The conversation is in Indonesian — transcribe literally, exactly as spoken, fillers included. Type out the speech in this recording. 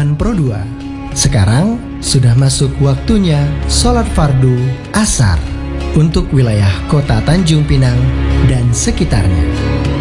Zaman Pro dua. Sekarang sudah masuk waktunya sholat fardu asar untuk wilayah kota Tanjung Pinang dan sekitarnya.